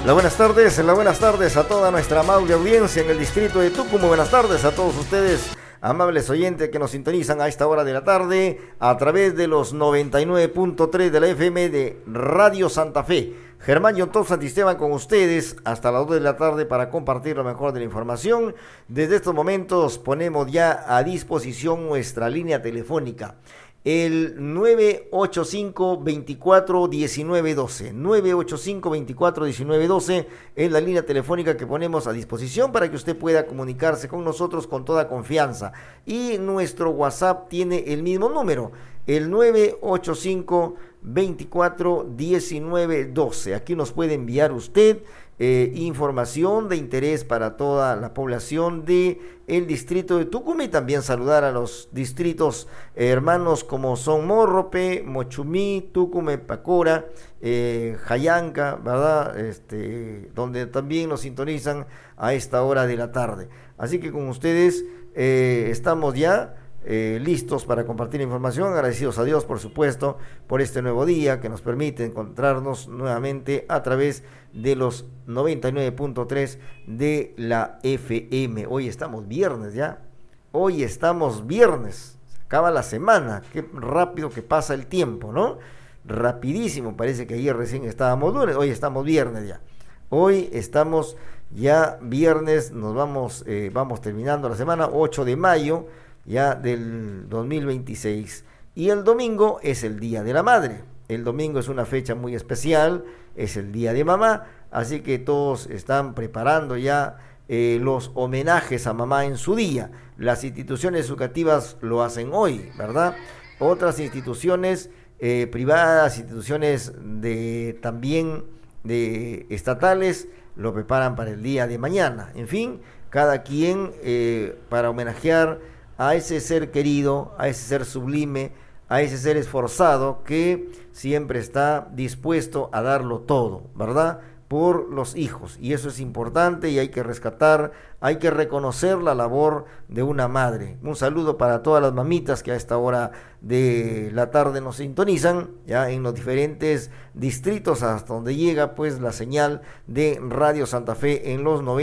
Las buenas tardes a toda nuestra amable audiencia en el distrito de Tucumán. Buenas tardes a todos ustedes, amables oyentes que nos sintonizan a esta hora de la tarde a través de los 99.3 de la FM de Radio Santa Fe. Germán Yontov Santisteban con ustedes hasta las 2 de la tarde para compartir lo mejor de la información. Desde estos momentos ponemos ya a disposición nuestra línea telefónica. El 985-24-1912, 985-24-1912 es la línea telefónica que ponemos a disposición para que usted pueda comunicarse con nosotros con toda confianza. Y nuestro WhatsApp tiene el mismo número, el 985-24-1912. Aquí nos puede enviar usted información de interés para toda la población de el distrito de Tucumán y también saludar a los distritos hermanos como son Morrope, Mochumí, Tucumán, Pacora, Jayanca, ¿verdad? Donde también nos sintonizan a esta hora de la tarde. Así que con ustedes estamos ya listos para compartir información, agradecidos a Dios por supuesto por este nuevo día que nos permite encontrarnos nuevamente a través de los 99.3 de la FM. Hoy estamos viernes ya, hoy estamos viernes, se acaba la semana, qué rápido que pasa el tiempo, ¿no? Rapidísimo, parece que ayer recién estábamos lunes, hoy estamos viernes ya, hoy estamos ya viernes, nos vamos terminando la semana, 8 de mayo ya del 2026, y el domingo es el Día de la Madre. El domingo es una fecha muy especial, es el Día de Mamá, así que todos están preparando ya los homenajes a mamá en su día. Las instituciones educativas lo hacen hoy, ¿verdad? Otras instituciones privadas, instituciones también de estatales, lo preparan para el día de mañana. En fin, cada quien para homenajear a ese ser querido, a ese ser sublime, a ese ser esforzado que siempre está dispuesto a darlo todo, ¿verdad? Por los hijos. Y eso es importante y hay que rescatar, hay que reconocer la labor de una madre. Un saludo para todas las mamitas que a esta hora de la tarde nos sintonizan, ya en los diferentes distritos hasta donde llega pues la señal de Radio Santa Fe en los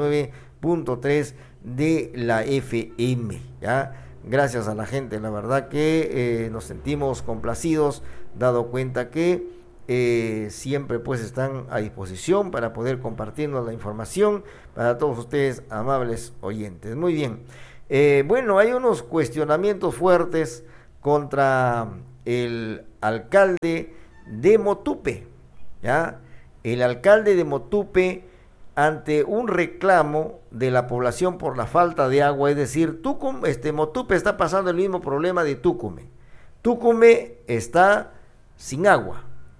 99.3 de la FM, ¿ya? Gracias a la gente, la verdad que nos sentimos complacidos, dado cuenta que siempre pues están a disposición para poder compartirnos la información para todos ustedes, amables oyentes. Muy bien, bueno, hay unos cuestionamientos fuertes contra el alcalde de Motupe, ¿ya? El alcalde de Motupe, ante un reclamo de la población por la falta de agua, es decir, Motupe está pasando el mismo problema de Tucumán. Tucumán está sin agua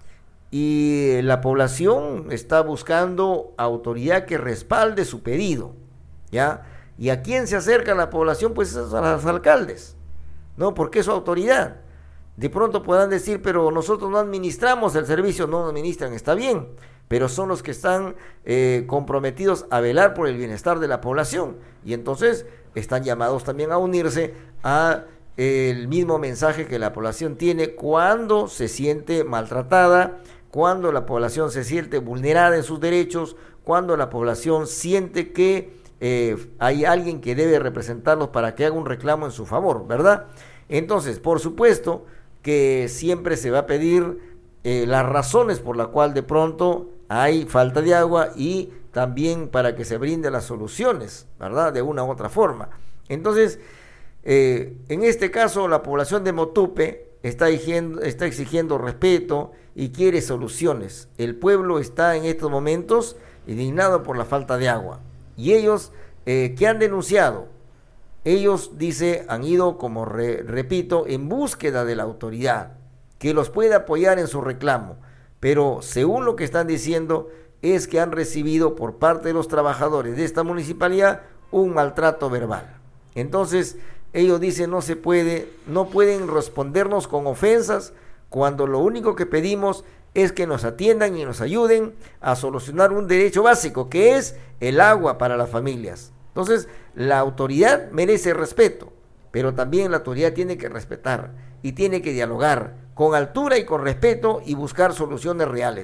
y la población está buscando autoridad que respalde su pedido, ¿ya? ¿Y a quién se acerca la población? Pues es a los alcaldes, ¿no? Porque es su autoridad. De pronto podrán decir, pero nosotros no administramos el servicio. No administran, está bien, pero son los que están comprometidos a velar por el bienestar de la población, y entonces están llamados también a unirse a el mismo mensaje que la población tiene cuando se siente maltratada, cuando la población se siente vulnerada en sus derechos, cuando la población siente que hay alguien que debe representarlos para que haga un reclamo en su favor, ¿verdad? Entonces, por supuesto que siempre se va a pedir las razones por las cuales de pronto hay falta de agua y también para que se brinden las soluciones, ¿verdad? De una u otra forma. Entonces, en este caso, la población de Motupe está exigiendo respeto y quiere soluciones. El pueblo está en estos momentos indignado por la falta de agua. Y ellos, ¿qué han denunciado? Ellos, han ido, como repito, en búsqueda de la autoridad que los pueda apoyar en su reclamo. Pero según lo que están diciendo es que han recibido por parte de los trabajadores de esta municipalidad un maltrato verbal. Entonces ellos dicen no pueden respondernos con ofensas cuando lo único que pedimos es que nos atiendan y nos ayuden a solucionar un derecho básico que es el agua para las familias. Entonces la autoridad merece respeto, pero también la autoridad tiene que respetar y tiene que dialogar con altura y con respeto y buscar soluciones reales.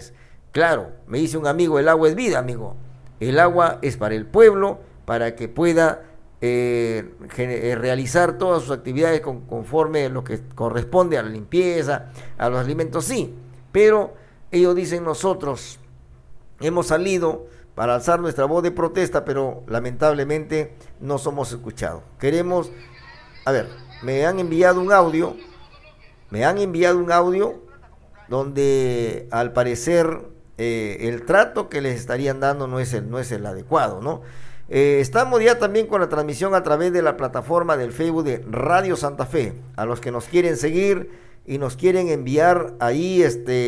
Claro, me dice un amigo, el agua es vida, amigo. El agua es para el pueblo, para que pueda realizar todas sus actividades conforme lo que corresponde a la limpieza, a los alimentos, sí. Pero ellos dicen, nosotros hemos salido para alzar nuestra voz de protesta, pero lamentablemente no somos escuchados. Queremos, a ver, me han enviado un audio donde al parecer el trato que les estarían dando no es el adecuado, ¿no? Estamos ya también con la transmisión a través de la plataforma del Facebook de Radio Santa Fe. A los que nos quieren seguir y nos quieren enviar ahí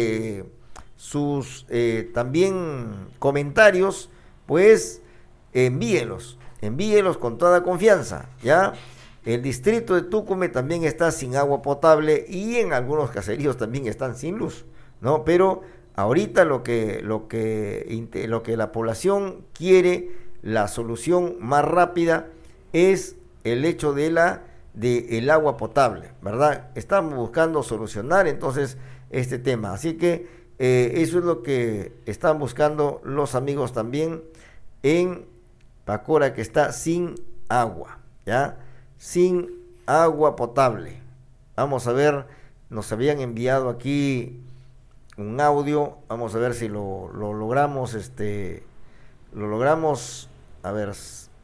sus también comentarios, pues envíelos con toda confianza, ¿ya? El distrito de Tucumé también está sin agua potable y en algunos caseríos también están sin luz, ¿no? Pero ahorita lo que la población quiere, la solución más rápida, es el hecho del agua potable, ¿verdad? Estamos buscando solucionar entonces este tema, así que eso es lo que están buscando los amigos también en Pacora, que está sin agua, ¿ya? Sin agua potable. Vamos a ver, nos habían enviado aquí un audio, vamos a ver si lo logramos, a ver,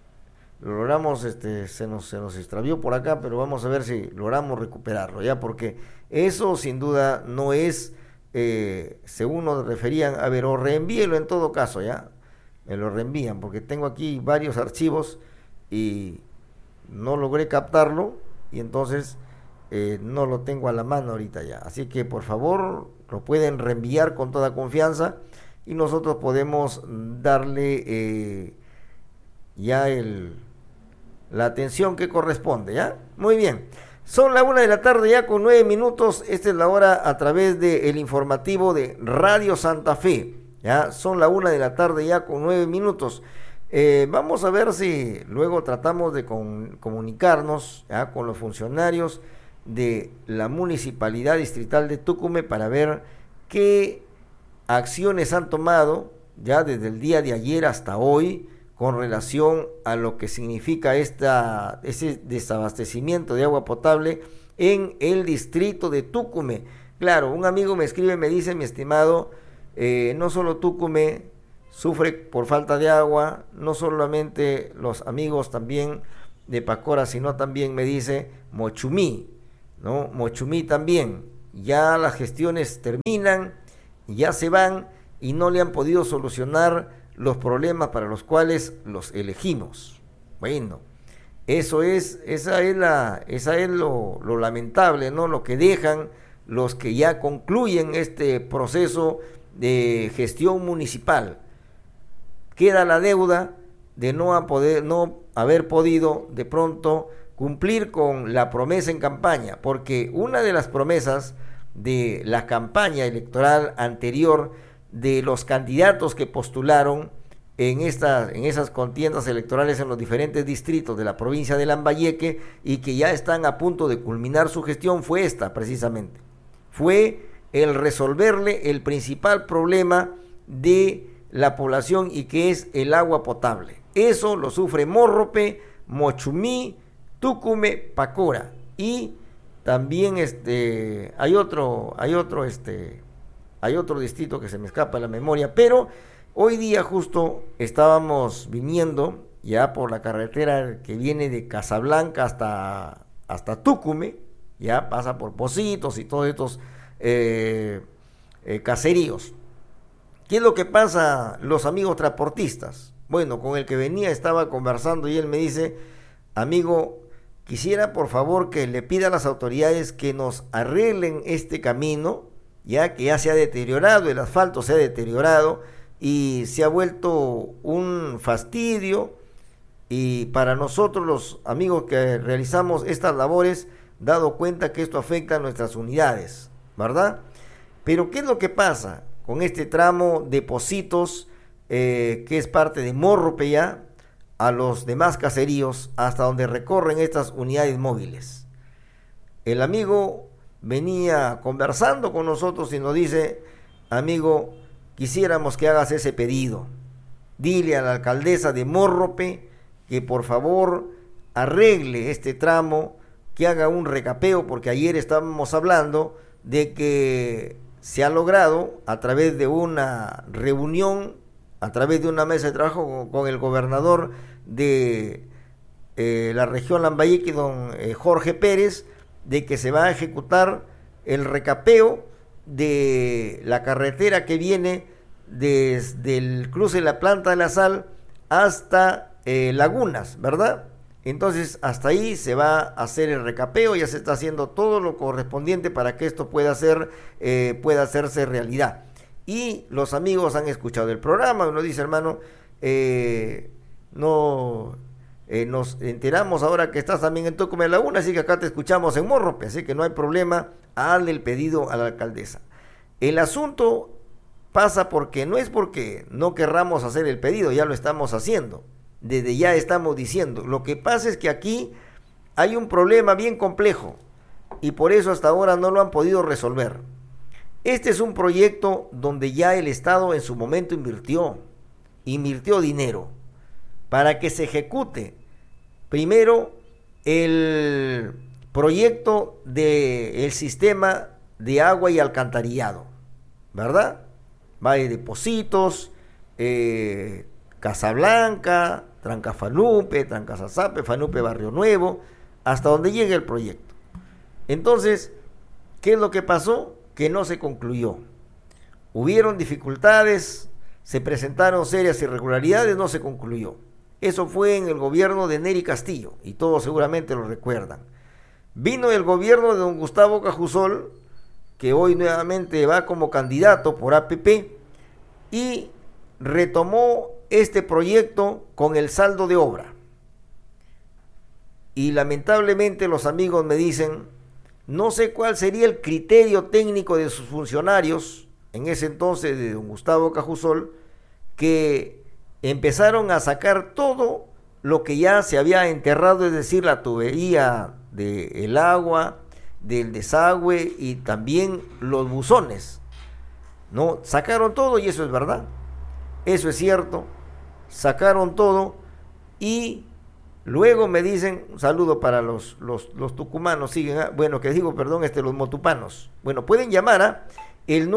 se nos extravió por acá, pero vamos a ver si logramos recuperarlo, ya, porque eso sin duda no es, según nos referían, a ver, o reenvíelo en todo caso, ya, me lo reenvían, porque tengo aquí varios archivos y no logré captarlo, y entonces no lo tengo a la mano ahorita ya, así que por favor lo pueden reenviar con toda confianza y nosotros podemos darle ya la atención que corresponde, ¿ya? Muy bien, son la 1 de la tarde ya con 9 minutos, esta es la hora a través del informativo de Radio Santa Fe, ya, son la 1 de la tarde ya con 9 minutos. Vamos a ver si luego tratamos de comunicarnos, ¿ya?, con los funcionarios de la Municipalidad Distrital de Tucumé para ver qué acciones han tomado ya desde el día de ayer hasta hoy con relación a lo que significa ese desabastecimiento de agua potable en el distrito de Tucumé. Claro, un amigo me escribe, me dice, mi estimado, no solo Tucumé sufre por falta de agua, no solamente los amigos también de Pacora, sino también me dice Mochumí, ¿no? Mochumí también, ya las gestiones terminan, ya se van y no le han podido solucionar los problemas para los cuales los elegimos. Bueno, esa es lo lamentable, ¿no? Lo que dejan los que ya concluyen este proceso de gestión municipal. Queda la deuda de no haber podido de pronto cumplir con la promesa en campaña, porque una de las promesas de la campaña electoral anterior de los candidatos que postularon en esas contiendas electorales en los diferentes distritos de la provincia de Lambayeque y que ya están a punto de culminar su gestión fue esta precisamente, fue el resolverle el principal problema de la población y que es el agua potable. Eso lo sufre Morrope, Mochumí, Tucumé, Pacora y también hay otro distrito que se me escapa de la memoria, pero hoy día justo estábamos viniendo ya por la carretera que viene de Casablanca hasta Tucumé, ya pasa por Pocitos y todos estos caseríos. ¿Qué es lo que pasa los amigos transportistas? Bueno, con el que venía estaba conversando y él me dice, amigo, quisiera por favor que le pida a las autoridades que nos arreglen este camino, ya que ya se ha deteriorado, el asfalto se ha deteriorado y se ha vuelto un fastidio, y para nosotros los amigos que realizamos estas labores, dado cuenta que esto afecta a nuestras unidades, ¿verdad? Pero ¿qué es lo que pasa con este tramo de Pocitos, que es parte de Morrope ya, a los demás caseríos, hasta donde recorren estas unidades móviles? El amigo venía conversando con nosotros y nos dice, amigo, quisiéramos que hagas ese pedido. Dile a la alcaldesa de Morrope que por favor arregle este tramo, que haga un recapeo, porque ayer estábamos hablando de que se ha logrado a través de una reunión, a través de una mesa de trabajo con el gobernador de la región Lambayeque, don Jorge Pérez, de que se va a ejecutar el recapeo de la carretera que viene desde el cruce de la Planta de la Sal hasta Lagunas, ¿verdad? Entonces hasta ahí se va a hacer el recapeo, ya se está haciendo todo lo correspondiente para que esto pueda hacerse realidad. Y los amigos han escuchado el programa, uno dice, hermano, nos enteramos ahora que estás también en Tocumen de Laguna, así que acá te escuchamos en Morrope, así que no hay problema, hazle el pedido a la alcaldesa. El asunto pasa porque no es porque no querramos hacer el pedido, ya lo estamos haciendo, desde ya estamos diciendo. Lo que pasa es que aquí hay un problema bien complejo y por eso hasta ahora no lo han podido resolver. Este es un proyecto donde ya el Estado en su momento invirtió dinero para que se ejecute primero el proyecto del sistema de agua y alcantarillado, ¿verdad? Valle de Pocitos, Casablanca, Trancafanupe, Trancasazape, Fanupe, Barrio Nuevo, hasta donde llegue el proyecto. Entonces, ¿qué es lo que pasó? Que no se concluyó. Hubieron dificultades, se presentaron serias irregularidades, no se concluyó. Eso fue en el gobierno de Nery Castillo, y todos seguramente lo recuerdan. Vino el gobierno de don Gustavo Cajusol, que hoy nuevamente va como candidato por APP, y retomó este proyecto con el saldo de obra. Y lamentablemente los amigos me dicen, no sé cuál sería el criterio técnico de sus funcionarios, en ese entonces de don Gustavo Cajusol, que empezaron a sacar todo lo que ya se había enterrado, es decir, la tubería del agua, del desagüe y también los buzones, ¿no? Sacaron todo y eso es verdad, eso es cierto, sacaron todo y luego me dicen, un saludo para los tucumanos, siguen, los motupanos. Bueno, pueden llamar a el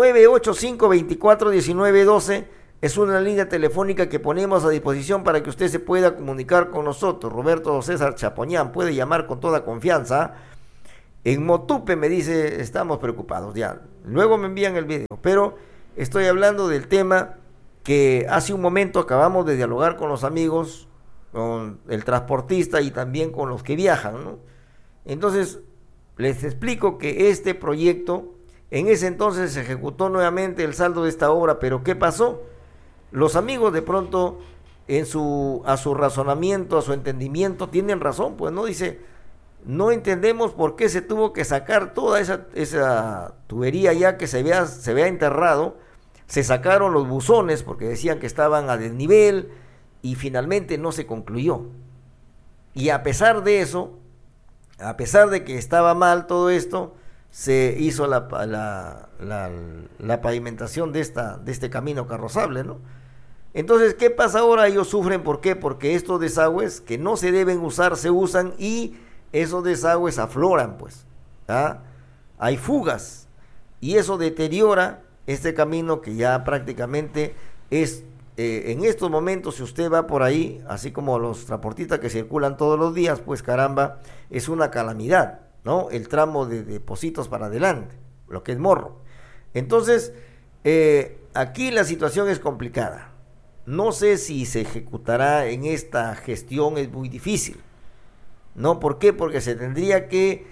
985-241912, es una línea telefónica que ponemos a disposición para que usted se pueda comunicar con nosotros. Roberto César Chapoñán puede llamar con toda confianza. En Motupe me dice, estamos preocupados, ya. Luego me envían el video, pero estoy hablando del tema que hace un momento acabamos de dialogar con los amigos, con el transportista y también con los que viajan, ¿no? Entonces, les explico que este proyecto, en ese entonces se ejecutó nuevamente el saldo de esta obra, pero ¿qué pasó? Los amigos de pronto, a su razonamiento, a su entendimiento, tienen razón, pues, ¿no? Dice, no entendemos por qué se tuvo que sacar toda esa tubería ya que se había enterrado, se sacaron los buzones porque decían que estaban a desnivel y finalmente no se concluyó. Y a pesar de eso, a pesar de que estaba mal todo esto, se hizo la pavimentación de este camino carrozable, ¿no? Entonces, ¿qué pasa ahora? Ellos sufren, ¿por qué? Porque estos desagües que no se deben usar, se usan y esos desagües afloran, pues, ¿ah? Hay fugas y eso deteriora este camino que ya prácticamente es, en estos momentos, si usted va por ahí, así como los transportistas que circulan todos los días, pues caramba, es una calamidad, ¿no? El tramo de Pocitos para adelante, lo que es Morro. Entonces, aquí la situación es complicada. No sé si se ejecutará en esta gestión, es muy difícil, ¿no? ¿Por qué? Porque se tendría que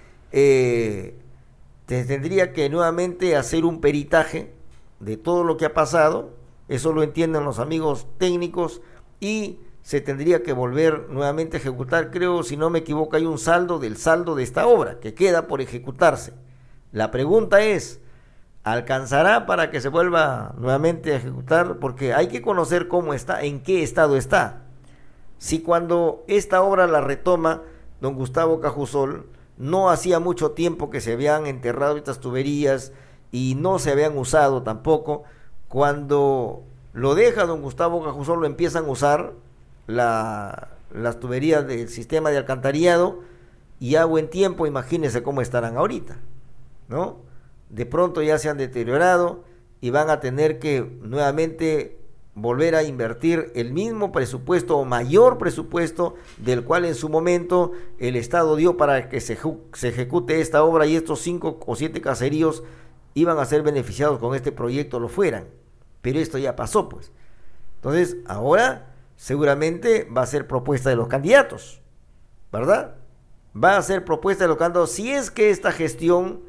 nuevamente hacer un peritaje de todo lo que ha pasado, eso lo entienden los amigos técnicos, y se tendría que volver nuevamente a ejecutar. Creo, si no me equivoco, hay un saldo del saldo de esta obra que queda por ejecutarse. La pregunta es, ¿alcanzará para que se vuelva nuevamente a ejecutar? Porque hay que conocer cómo está, en qué estado está. Si cuando esta obra la retoma don Gustavo Cajusol, no hacía mucho tiempo que se habían enterrado estas tuberías y no se habían usado tampoco, Cuando lo deja don Gustavo Cajusón, lo empiezan a usar las tuberías del sistema de alcantarillado, y a buen tiempo, imagínense cómo estarán ahorita, ¿no? De pronto ya se han deteriorado y van a tener que nuevamente volver a invertir el mismo presupuesto o mayor presupuesto del cual en su momento el Estado dio para que se ejecute esta obra, y estos 5 o 7 caseríos iban a ser beneficiados con este proyecto, lo fueran. Pero esto ya pasó, pues. Entonces, ahora seguramente va a ser propuesta de los candidatos, ¿verdad? Va a ser propuesta de los candidatos, si es que esta gestión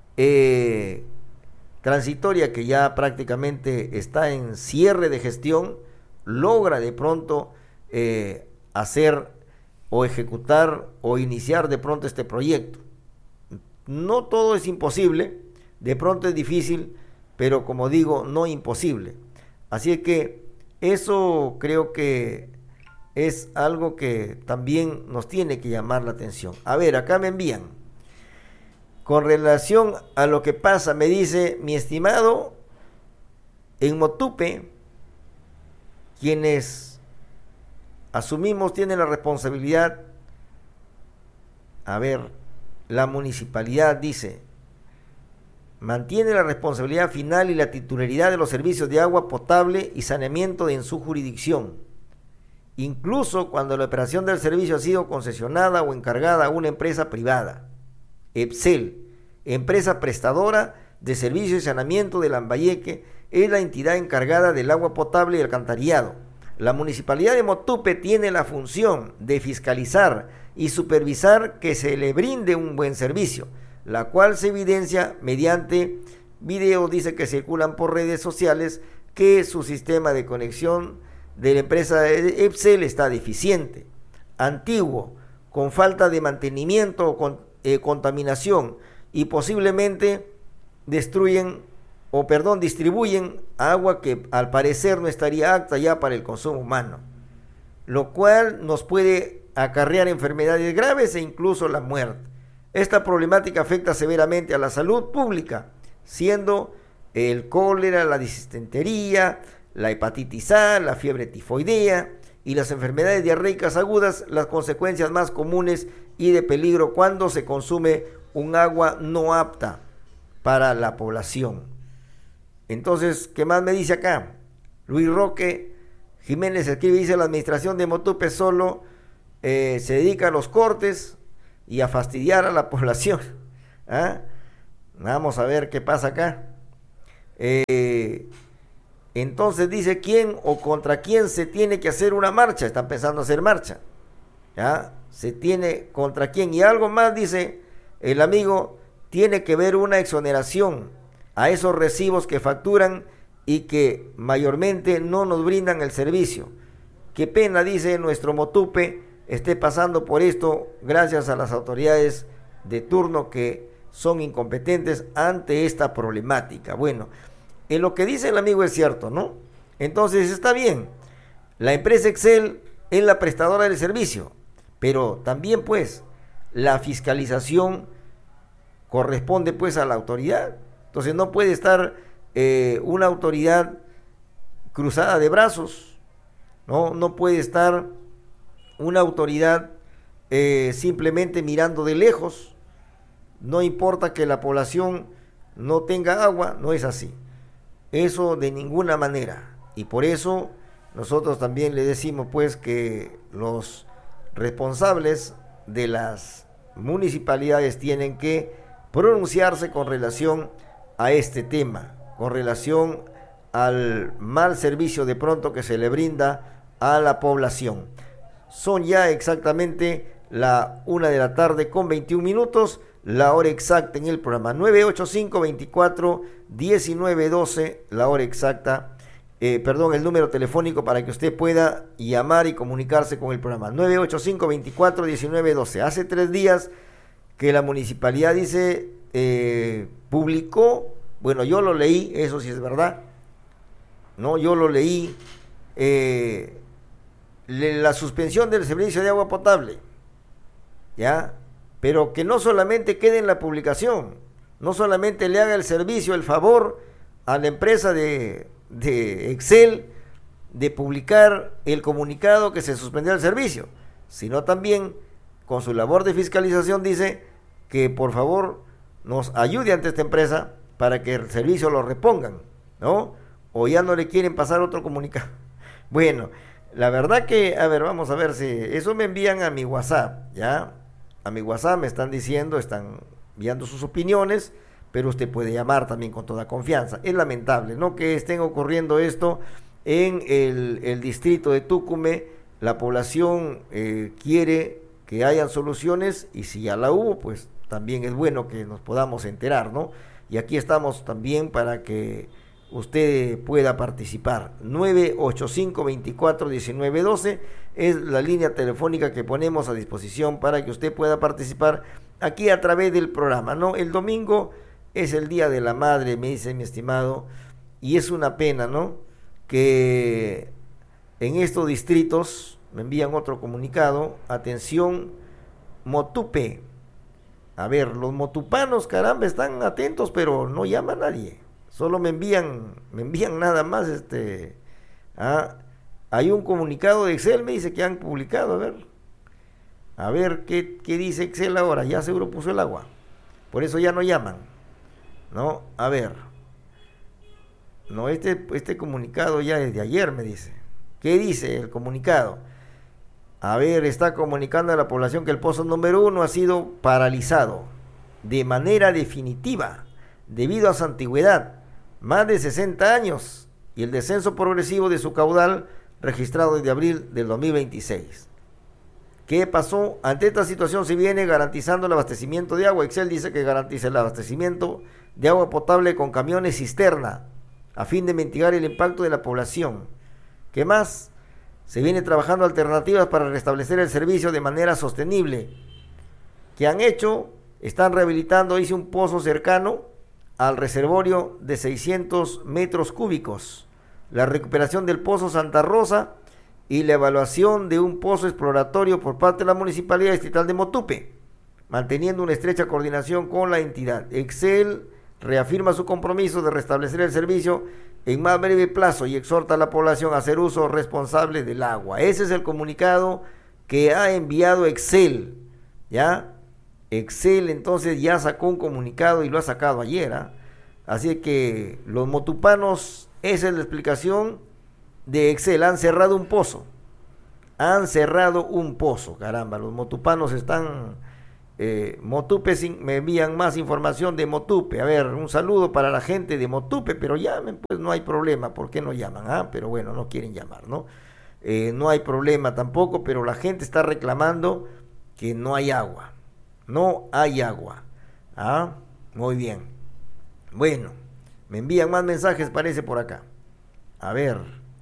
transitoria, que ya prácticamente está en cierre de gestión, logra de pronto hacer o ejecutar o iniciar de pronto este proyecto. No todo es imposible, de pronto es difícil, pero como digo, no imposible. Así que eso creo que es algo que también nos tiene que llamar la atención. A ver, acá me envían, con relación a lo que pasa, me dice: mi estimado, en Motupe, quienes asumimos tienen la responsabilidad, a ver, la municipalidad, dice, mantiene la responsabilidad final y la titularidad de los servicios de agua potable y saneamiento en su jurisdicción, incluso cuando la operación del servicio ha sido concesionada o encargada a una empresa privada. EPSEL, empresa prestadora de servicios de saneamiento de Lambayeque, es la entidad encargada del agua potable y alcantarillado. La municipalidad de Motupe tiene la función de fiscalizar y supervisar que se le brinde un buen servicio, la cual se evidencia mediante videos, dice, que circulan por redes sociales, que su sistema de conexión de la empresa EPSEL está deficiente, antiguo, con falta de mantenimiento o con contaminación, y posiblemente distribuyen agua que al parecer no estaría apta ya para el consumo humano, lo cual nos puede acarrear enfermedades graves e incluso la muerte. Esta problemática afecta severamente a la salud pública, siendo el cólera, la disentería, la hepatitis A, la fiebre tifoidea y las enfermedades diarreicas agudas las consecuencias más comunes y de peligro cuando se consume un agua no apta para la población. Entonces, ¿qué más me dice acá? Luis Roque Jiménez escribe, dice: la administración de Motupe solo se dedica a los cortes y a fastidiar a la población. ¿Ah? Vamos a ver qué pasa acá. Entonces dice: ¿quién o contra quién se tiene que hacer una marcha? Están pensando hacer marcha. ¿Ya? Se tiene contra quién. Y algo más dice el amigo: tiene que ver una exoneración a esos recibos que facturan y que mayormente no nos brindan el servicio. Qué pena, dice, nuestro Motupe esté pasando por esto gracias a las autoridades de turno que son incompetentes ante esta problemática. Bueno, en lo que dice el amigo es cierto, ¿no? Entonces está bien, la empresa Excel es la prestadora del servicio, pero también pues la fiscalización corresponde pues a la autoridad. Entonces no puede estar una autoridad cruzada de brazos, no puede estar una autoridad simplemente mirando de lejos. No importa que la población no tenga agua, no es así. Eso de ninguna manera. Y por eso nosotros también le decimos pues que los responsables de las municipalidades tienen que pronunciarse con relación a este tema, con relación al mal servicio de pronto que se le brinda a la población. Son ya exactamente la 1:21 p.m, la hora exacta en el programa. 985-24-1912, la hora exacta, el número telefónico para que usted pueda llamar y comunicarse con el programa. 985-24-1912. Hace 3 días que la municipalidad dice, publicó, bueno, yo lo leí, eso sí es verdad, no, yo lo leí, la suspensión del servicio de agua potable, ¿ya? Pero que no solamente quede en la publicación, no solamente le haga el servicio, el favor a la empresa de de Excel de publicar el comunicado que se suspendió el servicio, sino también con su labor de fiscalización dice que por favor nos ayude ante esta empresa para que el servicio lo repongan, ¿no? O ya no le quieren pasar otro comunicado. Bueno, la verdad que, a ver, vamos a ver si eso me envían a mi WhatsApp, ¿ya? A mi WhatsApp me están diciendo, están enviando sus opiniones, pero usted puede llamar también con toda confianza. Es lamentable, ¿no?, que estén ocurriendo esto en el distrito de Tucumé. La población quiere que hayan soluciones y si ya la hubo, pues también es bueno que nos podamos enterar, ¿no? Y aquí estamos también para que usted pueda participar. 985-24-1912 es la línea telefónica que ponemos a disposición para que usted pueda participar aquí a través del programa, ¿no? El domingo es el Día de la Madre, me dice mi estimado, y es una pena, ¿no?, que en estos distritos me envían otro comunicado. Atención, Motupe. A ver, los motupanos, caramba, están atentos, pero no llama a nadie. Solo me envían nada más, hay un comunicado de Excel, me dice que han publicado, a ver qué dice Excel ahora. Ya seguro puso el agua, por eso ya no llaman, ¿no? A ver, no, este comunicado ya es de ayer, me dice. ¿Qué dice el comunicado? A ver, está comunicando a la población que el pozo número 1 ha sido paralizado de manera definitiva debido a su antigüedad, más de 60 años, y el descenso progresivo de su caudal registrado desde abril del 2026. ¿Qué pasó? Ante esta situación se viene garantizando el abastecimiento de agua. Excel dice que garantiza el abastecimiento de agua potable con camiones cisterna a fin de mitigar el impacto de la población. ¿Qué más? Se viene trabajando alternativas para restablecer el servicio de manera sostenible. ¿Qué han hecho? Están rehabilitando, hice un pozo cercano al reservorio de 600 metros cúbicos, la recuperación del pozo Santa Rosa y la evaluación de un pozo exploratorio por parte de la Municipalidad Distrital de Motupe, manteniendo una estrecha coordinación con la entidad. Excel reafirma su compromiso de restablecer el servicio en más breve plazo y exhorta a la población a hacer uso responsable del agua. Ese es el comunicado que ha enviado Excel, ¿ya? Excel entonces ya sacó un comunicado y lo ha sacado ayer, ¿eh? Así que los motupanos, esa es la explicación de Excel. Han cerrado un pozo, caramba, los motupanos están... Motupe, me envían más información de Motupe. A ver, un saludo para la gente de Motupe, pero llamen, pues no hay problema. ¿Por qué no llaman? Pero bueno, no quieren llamar, ¿no? No hay problema tampoco, pero la gente está reclamando que no hay agua. No hay agua. Muy bien. Bueno, me envían más mensajes, parece, por acá. A ver,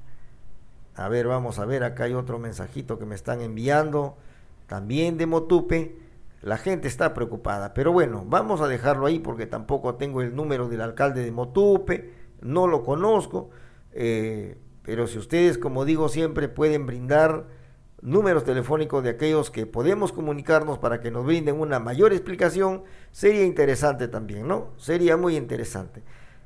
vamos a ver, acá hay otro mensajito que me están enviando, también de Motupe. La gente está preocupada, pero bueno, vamos a dejarlo ahí porque tampoco tengo el número del alcalde de Motupe, no lo conozco, pero si ustedes, como digo siempre, pueden brindar números telefónicos de aquellos que podemos comunicarnos para que nos brinden una mayor explicación, sería interesante también, ¿no? Sería muy interesante.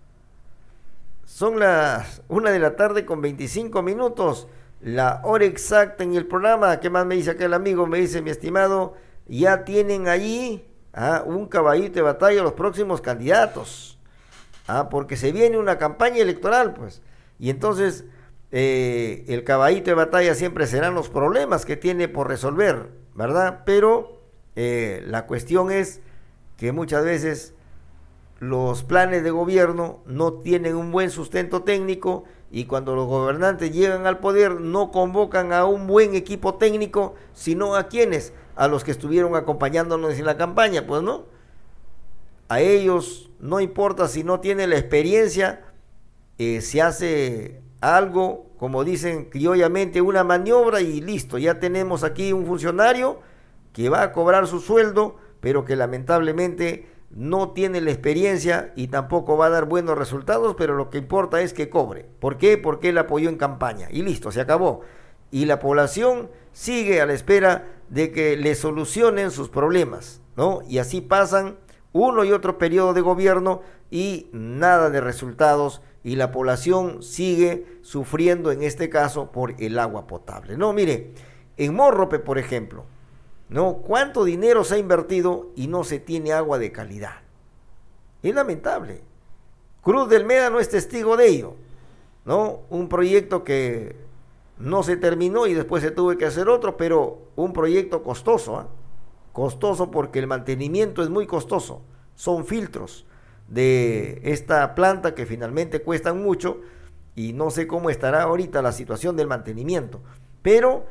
Son las 1:25 p.m, la hora exacta en el programa. ¿Qué más me dice acá el amigo? Me dice, mi estimado, ya tienen allí un caballito de batalla los próximos candidatos, porque se viene una campaña electoral, pues, y entonces el caballito de batalla siempre serán los problemas que tiene por resolver, ¿verdad? Pero la cuestión es que muchas veces los planes de gobierno no tienen un buen sustento técnico, y cuando los gobernantes llegan al poder no convocan a un buen equipo técnico, sino a quienes, a los que estuvieron acompañándonos en la campaña, pues no, a ellos no importa si no tienen la experiencia, se hace algo, como dicen criollamente, una maniobra y listo, ya tenemos aquí un funcionario que va a cobrar su sueldo, pero que lamentablemente no tiene la experiencia y tampoco va a dar buenos resultados, pero lo que importa es que cobre. ¿Por qué? Porque él apoyó en campaña y listo, se acabó. Y la población sigue a la espera de que le solucionen sus problemas, ¿no? Y así pasan uno y otro periodo de gobierno y nada de resultados, y la población sigue sufriendo en este caso por el agua potable. No, mire, en Morrope, por ejemplo, ¿no? ¿Cuánto dinero se ha invertido y no se tiene agua de calidad? Es lamentable. Cruz del Meda no es testigo de ello, ¿no? Un proyecto que no se terminó y después se tuvo que hacer otro, pero un proyecto costoso, ¿eh? Costoso porque el mantenimiento es muy costoso. Son filtros de esta planta que finalmente cuestan mucho y no sé cómo estará ahorita la situación del mantenimiento. Pero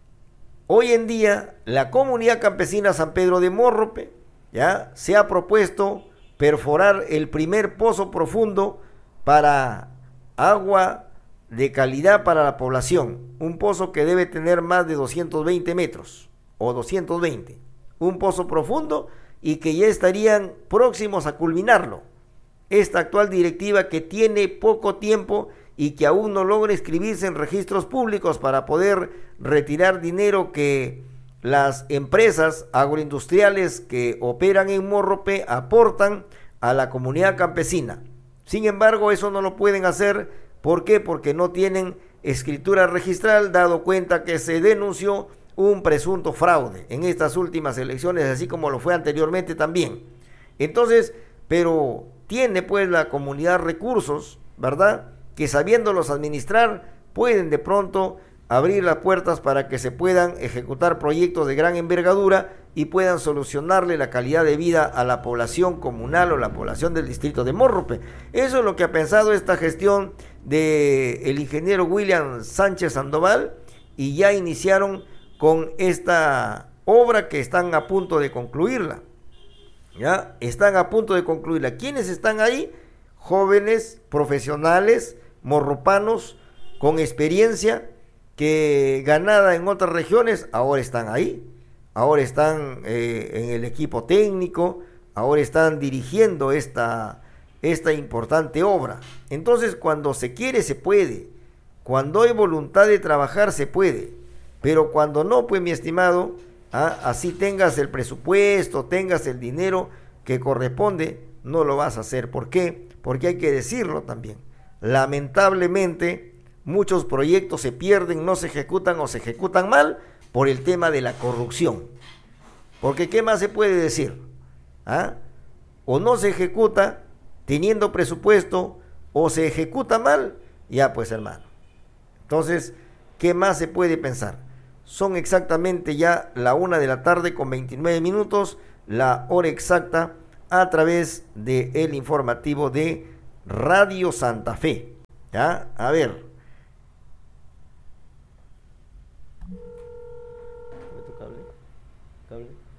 hoy en día la comunidad campesina San Pedro de Morrope ya se ha propuesto perforar el primer pozo profundo para agua de calidad para la población, un pozo que debe tener más de 220 metros o 220, un pozo profundo y que ya estarían próximos a culminarlo. Esta actual directiva que tiene poco tiempo y que aún no logra inscribirse en registros públicos para poder retirar dinero que las empresas agroindustriales que operan en Morrope aportan a la comunidad campesina. Sin embargo, eso no lo pueden hacer. ¿Por qué? Porque no tienen escritura registral, dado cuenta que se denunció un presunto fraude en estas últimas elecciones, así como lo fue anteriormente también. Entonces, pero tiene pues la comunidad recursos, ¿verdad?, que sabiéndolos administrar pueden de pronto abrir las puertas para que se puedan ejecutar proyectos de gran envergadura y puedan solucionarle la calidad de vida a la población comunal o la población del distrito de Morrope. Eso es lo que ha pensado esta gestión del ingeniero William Sánchez Sandoval, y ya iniciaron con esta obra que están a punto de concluirla. Ya están a punto de concluirla. ¿Quiénes están ahí? Jóvenes, profesionales, morropanos, con experiencia que ganada en otras regiones, ahora están ahí, ahora están en el equipo técnico, ahora están dirigiendo esta importante obra. Entonces, cuando se quiere, se puede. Cuando hay voluntad de trabajar, se puede. Pero cuando no, pues mi estimado, así tengas el presupuesto, tengas el dinero que corresponde, no lo vas a hacer. ¿Por qué? Porque hay que decirlo también. Lamentablemente, muchos proyectos se pierden, no se ejecutan o se ejecutan mal por el tema de la corrupción. Porque ¿qué más se puede decir? O no se ejecuta teniendo presupuesto, o se ejecuta mal, ya pues hermano. Entonces, ¿qué más se puede pensar? Son exactamente ya la 1:29 p.m, la hora exacta, a través del informativo de Radio Santa Fe. ¿Ya? A ver. ¿Cable?